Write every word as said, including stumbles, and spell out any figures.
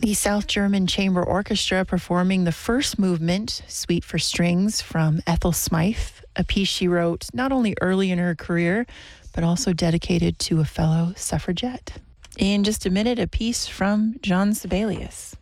The South German Chamber Orchestra performing the first movement, Suite for Strings, from Ethel Smythe, a piece she wrote not only early in her career, but also dedicated to a fellow suffragette. In just a minute, a piece from John Sibelius.